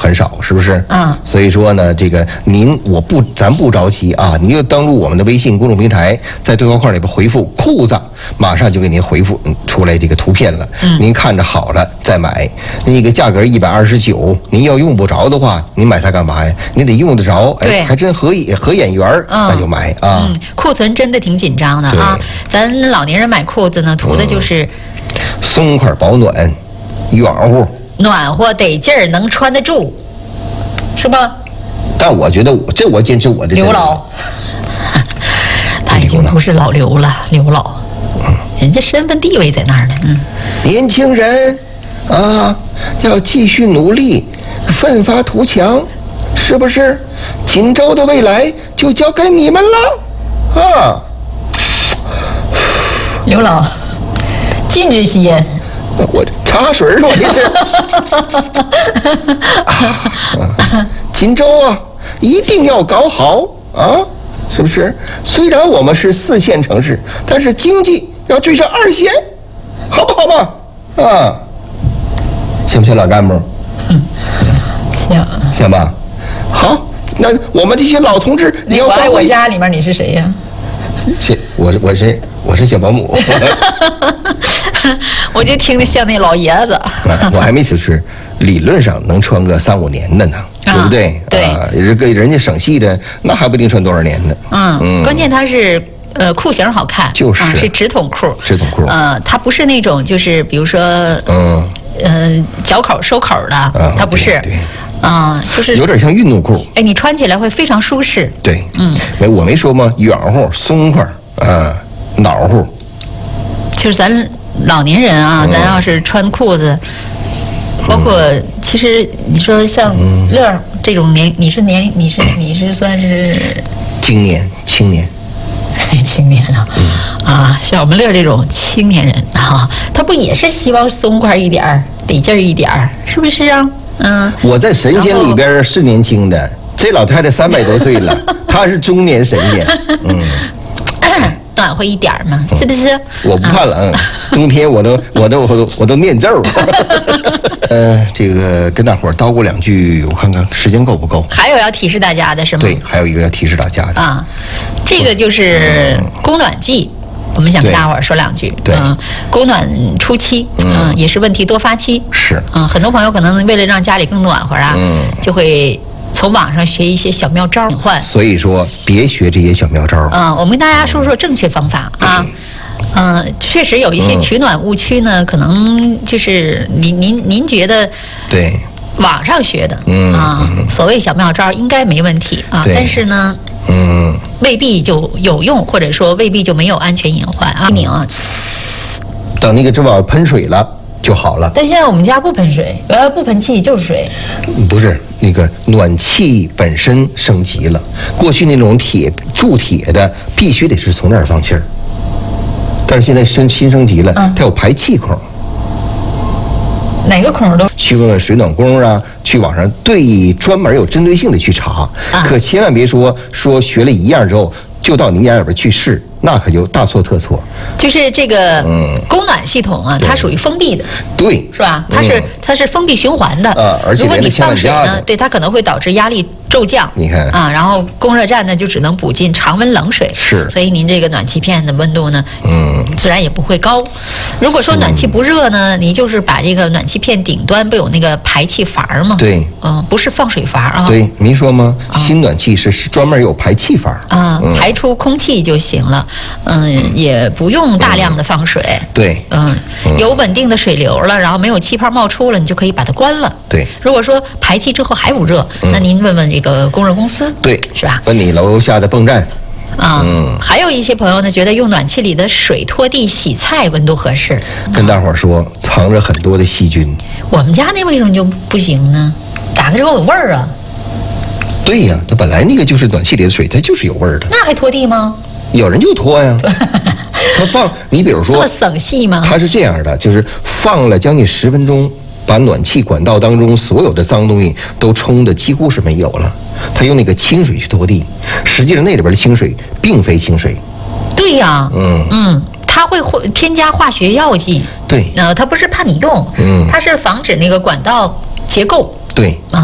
很少，是不是？所以说呢，这个咱不着急啊，你就登录我们的微信公众平台，在对话框里边回复裤子，马上就给您回复出来这个图片了。您看着好了再买，那个价格129，您要用不着的话，您买它干嘛呀？你得用得着，哎，还真合眼缘那就买啊。 库存真的挺紧张的啊，咱老年人买裤子呢，图的就是松快保暖，暖乎。 暖和得劲儿，能穿得住，是吧？ 但我觉得我坚持我的刘老，他已经不是老刘了，刘老，人家身份地位在那儿呢。 年轻人啊，要继续努力，奋发图强，是不是？锦州的未来就交给你们了啊！ 刘老，禁止吸烟。 我茶水我这是锦州啊，一定要搞好啊，是不是？虽然我们是4线城市，但是经济要追上2线，好不好嘛？啊，行不行，老干部？行吧。好，那我们这些老同志，你要在我家里面你是谁呀？ 我是小保姆。 我就听着像那老爷子。 我还没此事，理论上能穿个3、5年的呢，对不对？ 对， 给人家省戏的，那还不定穿多少年呢。 关键它是裤型好看，是直筒裤。 直筒裤。 它不是那种就是比如说脚口收口的，它不是。就是有点像运动裤。 哎，你穿起来会非常舒适。 对，我没说吗？软乎、松快，暖乎。就是咱老年人啊，咱要是穿裤子，包括其实你说像乐这种你是算是青年，青年啊，像我们乐这种青年人啊，他不也是希望松快一点得劲儿一点是不是啊？ 我在神仙里边是年轻的，这老太太300多岁了，她是中年神仙。 暖和一点嘛，是不是？ 我不怕冷，冬天我都念咒。这个跟大伙儿叨咕2句，我看看时间够不够。 还有要提示大家的是吗？ 对，还有一个要提示大家的这个就是供暖季。我们想跟大伙儿说2句。 对， 供暖初期，也是问题多发期。 是很多朋友可能为了让家里更暖和啊，就会从网上学一些小妙招换。 所以说，别学这些小妙招。 我们跟大家说说正确方法啊。确实有一些取暖误区呢，可能就是您觉得对网上学的所谓小妙招应该没问题啊，但是呢。未必就有用，或者说未必就没有安全隐患啊！ 等那个这碗喷水了就好了。 但现在我们家不喷水，不喷气就是水。 不是那个暖气本身升级了，过去那种铸铁的必须得是从这儿放气儿，但是现在新升级了，它有排气孔。 哪个孔都去问问水暖工啊，去网上专门有针对性的去查，可千万别说学了1样之后就到您家里边去试，那可就大错特错。 就是这个供暖系统啊，它属于封闭的， 对， 是吧？它是封闭循环的， 而且如果你放水呢，对它可能会导致压力骤降。 你看然后供热站呢就只能补进常温冷水， 是， 所以您这个暖气片的温度呢，自然也不会高。如果说暖气不热呢，你就是把这个暖气片顶端不有那个排气阀吗？ 对， 不是放水阀啊。 对，您说吗？新暖气是专门有排气阀排出空气就行了，也不用大量的放水。 对， 有稳定的水流了，然后没有气泡冒出了，你就可以把它关了。 对， 如果说排气之后还不热，那您问问这个供热公司， 对， 是吧？ 问你楼下的泵站。 还有一些朋友呢，觉得用暖气里的水拖地洗菜温度合适。 跟大伙儿说，藏着很多的细菌。 我们家那为什么就不行呢？打开之后有味儿啊。 对呀，它本来那个就是暖气里的水，它就是有味儿的。 那还拖地吗？ 有人就拖呀。他你比如说， 这么省细吗？ 它是这样的，就是放了将近10分钟，把暖气管道当中所有的脏东西都冲的几乎是没有了。他用那个清水去拖地，实际上那里边的清水并非清水。 对呀，它会添加化学药剂。 对， 它不是怕你用，它是防止那个管道结构。 对